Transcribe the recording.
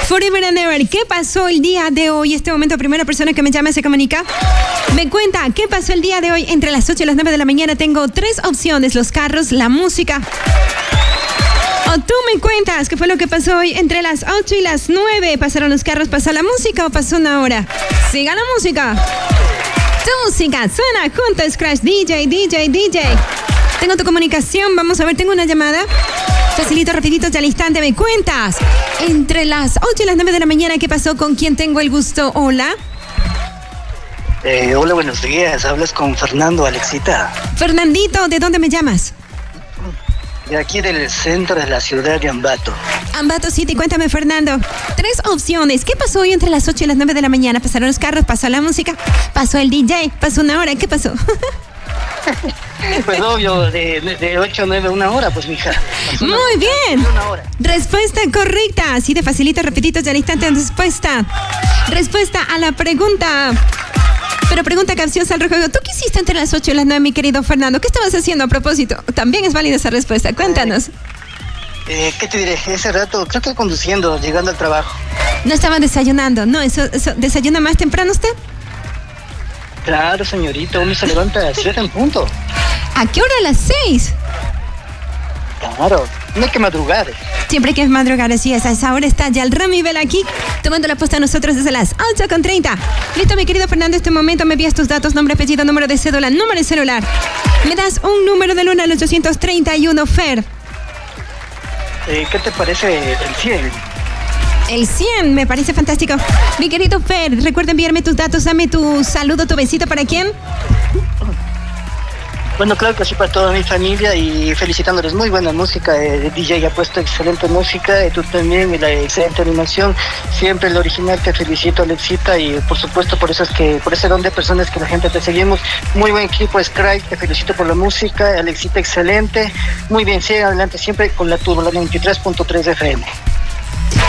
Forever and Ever, ¿qué pasó el día de hoy? Este momento, primera persona que me llama se comunica. Me cuenta, ¿qué pasó el día de hoy? Entre las 8 y las 9 de la mañana tengo 3 opciones, los carros, la música. O tú me cuentas, ¿qué fue lo que pasó hoy? Entre las 8 y las 9, ¿pasaron los carros, pasó la música o pasó una hora? Siga la música. Tu música suena junto a Scratch DJ. Tengo tu comunicación, vamos a ver, tengo una llamada. Facilito, rapidito, ya al instante, me cuentas. Entre las 8 y las 9 de la mañana, ¿qué pasó? ¿Con quién tengo el gusto? Hola. Hola, buenos días. Hablas con Fernando, Alexita. Fernandito, ¿de dónde me llamas? De aquí del centro de la ciudad de Ambato. Ambato City, cuéntame, Fernando. 3 opciones. ¿Qué pasó hoy entre las 8 y las 9 de la mañana? ¿Pasaron los carros? ¿Pasó la música? ¿Pasó el DJ? ¿Pasó una hora? ¿Qué pasó? Pues obvio, de 8 a 9 a una hora, pues mija. Muy bien. Una hora. Respuesta correcta. Así de facilito, repetito, ya al instante en respuesta. Respuesta a la pregunta. Pero pregunta capciosa al juego. ¿Tú qué hiciste entre las 8 y las 9, mi querido Fernando? ¿Qué estabas haciendo a propósito? También es válida esa respuesta. Cuéntanos. ¿Qué te diré? Ese rato, creo que conduciendo, llegando al trabajo. No estaban desayunando. No, eso ¿desayuna más temprano usted? Claro, señorita, uno se levanta a 7 en punto. ¿A qué hora? A las 6. Claro, no hay que madrugar. Siempre hay que madrugar, así es. A esa hora está ya el Rami Bel aquí, tomando la posta a nosotros desde las 8:30. Listo, mi querido Fernando, este momento me envías tus datos, nombre, apellido, número de cédula, número de celular. Me das un número del 1 al 831, Fer. ¿Qué te parece el 100? El 100, me parece fantástico. Mi querido Fer, recuerda enviarme tus datos, dame tu saludo, tu besito, ¿para quién? Bueno, claro que sí, para toda mi familia y felicitándoles, muy buena música. El DJ ha puesto excelente música, tú también, la excelente animación. Siempre el original, te felicito, Alexita, y por supuesto por ese don de personas que la gente te seguimos. Muy buen equipo, Scribe, te felicito por la música, Alexita, excelente. Muy bien, sigue adelante siempre con la turbo, la 93.3 FM.